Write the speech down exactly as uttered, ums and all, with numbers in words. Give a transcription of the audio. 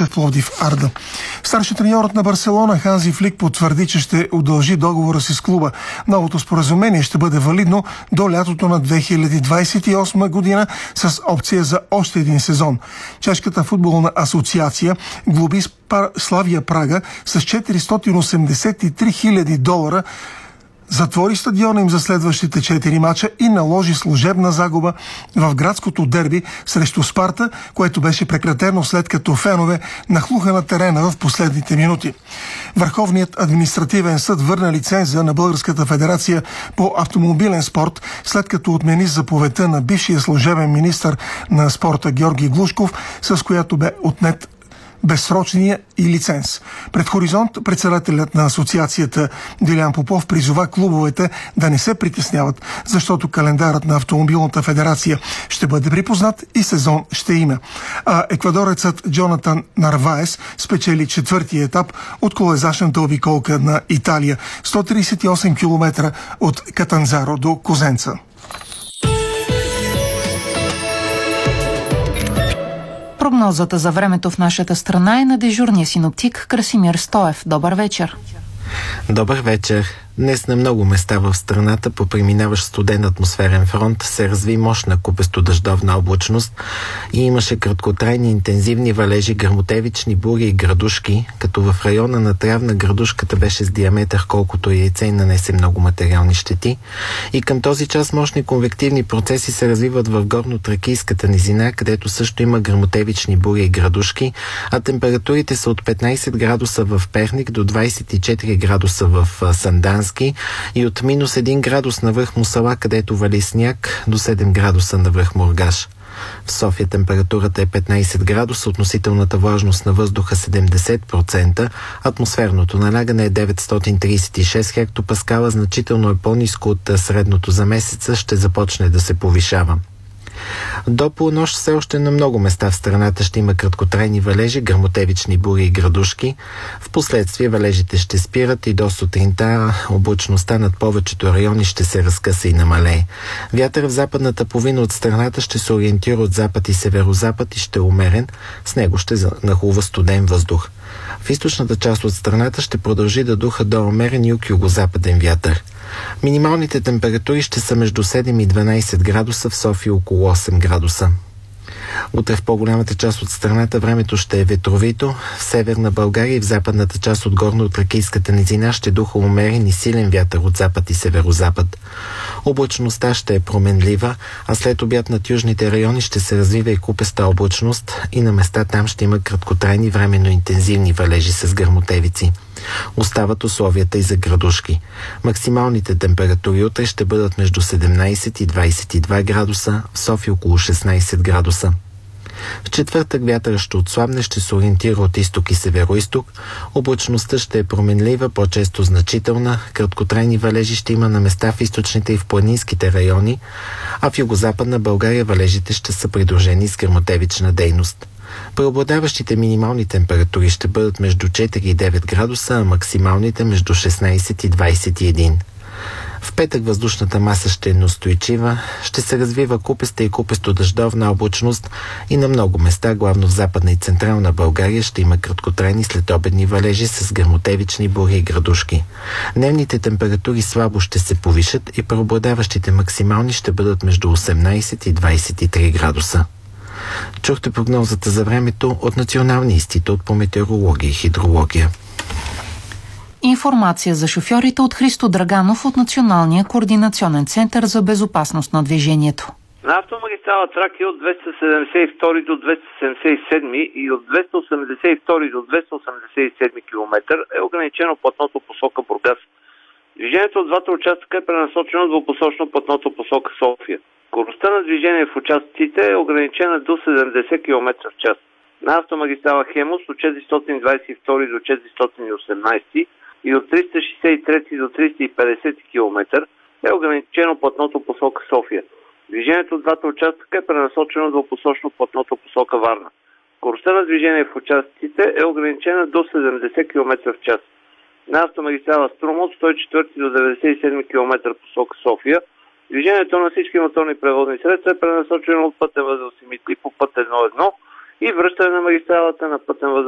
Ботев Пловдив Арда. Старши треньорът на Барселона Ханзи Флик потвърди, че ще удължи договора си с клуба. Новото споразумение ще бъде валидно до лятото на две хиляди двадесет и осма година с опция за още един сезон. Чешката футболна асоциация глоби Славия Прага с четиристотин осемдесет и три хиляди долара, затвори стадиона им за следващите четири мача и наложи служебна загуба в градското дерби срещу Спарта, което беше прекратено след като фенове нахлуха на терена в последните минути. Върховният административен съд върна лиценза на Българската федерация по автомобилен спорт, след като отмени заповедта на бившия служебен министър на спорта Георги Глушков, с която бе отнет безсрочния и лиценз. Пред Хоризонт председателят на асоциацията Дилян Попов призова клубовете да не се притесняват, защото календарът на Автомобилната федерация ще бъде припознат и сезон ще има. А еквадорецът Джонатан Нарваес спечели четвъртия етап от колезашната обиколка на Италия, сто тридесет и осем километра от Катанзаро до Козенца. Прогнозата за времето в нашата страна е на дежурния синоптик Красимир Стоев. Добър вечер! Добър вечер! Днес на много места в страната по преминаващ студен атмосферен фронт се разви мощна купесто-дъждовна облачност и имаше краткотрайни интензивни валежи, гръмотевични бури и градушки, като в района на Трявна градушката беше с диаметър колкото яйце и нанесе много материални щети. И към този час мощни конвективни процеси се развиват в горно-тракийската низина, където също има гръмотевични бури и градушки, а температурите са от петнадесет градуса в Перник до двадесет и четири градуса в Сандан и от минус един градус на връх Мусала, където вали сняг, до седем градуса на връх Мургаш. В София температурата е петнадесет градуса, относителната влажност на въздуха седемдесет процента, атмосферното налягане е деветстотин тридесет и шест хектопаскала, значително е по-ниско от средното за месеца, ще започне да се повишава. До полунощ все още на много места в страната ще има краткотрайни валежи, гръмотевични бури и градушки. Впоследствие валежите ще спират и до сутринта облачността над повечето райони ще се разкъса и намалее. Вятър в западната половина от страната ще се ориентира от запад и северозапад и ще е умерен. С него ще нахлува студен въздух. В източната част от страната ще продължи да духа до умерен юг-югозападен вятър. Минималните температури ще са между седем и дванадесет градуса, в София около осем градуса. Утре в по-голямата част от страната времето ще е ветровито. В северна България и в западната част от горно-тракийската низина ще духа умерен и силен вятър от запад и северозапад. Облачността ще е променлива, а след обяд над южните райони ще се развива и купеста облачност и на места там ще има краткотрайни временно интензивни валежи с гръмотевици. Остават условията и за градушки. Максималните температури утре ще бъдат между седемнадесет и двадесет и два градуса, в София около шестнадесет градуса. В четвъртък вятъра ще отслабне, ще се ориентира от изток и североизток. Облачността ще е променлива, по-често значителна. Краткотрайни валежи ще има на места в източните и в планинските райони, а в югозападна България валежите ще са придружени с гръмотевична дейност. Преобладаващите минимални температури ще бъдат между четири и девет градуса, а максималните между шестнадесет и двадесет и един. В петък въздушната маса ще е неустойчива, ще се развива купеста и купесто-дъждовна облачност и на много места, главно в западна и централна България, ще има краткотрайни следобедни валежи с гръмотевични бури и градушки. Дневните температури слабо ще се повишат и преобладаващите максимални ще бъдат между осемнадесет и двадесет и три градуса. Чухте прогнозата за времето от Националния институт по метеорология и хидрология. Информация за шофьорите от Христо Драганов от Националния координационен център за безопасност на движението. На автомагистрала Тракия от двеста седемдесет и втори до двеста седемдесет и седми и от двеста осемдесет и втори до двеста осемдесет и седми километър е ограничено платното посока Бургас. Движението от двата участъка е пренасочено двупосочно платното посока София. Скоростта на движение в участъците е ограничена до седемдесет километра в час. На автомагистрала Хемус от четиристотин двадесет и втори до четиристотин и осемнадесети и от триста шестдесет и трети до триста и петдесети километър е ограничено платното посока София. Движението от двата участъка е пренасочено двупосочно платното посока Варна. Скоростта на движение в участъците е ограничена до седемдесет километра в час. На автомагистрала Струма от сто и четвърти до деветдесет и седми километър посока София. Движението на всички моторни превозни средства е пренасочено от пътен възел Симитли по път едно едно и връщане на магистралата на пътен възел